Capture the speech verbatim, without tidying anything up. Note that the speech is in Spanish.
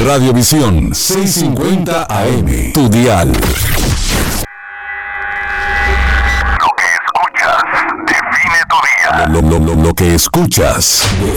Radiovisión seiscientos cincuenta A M, tu dial. Lo que escuchas define tu día. Lo, lo, lo, lo que escuchas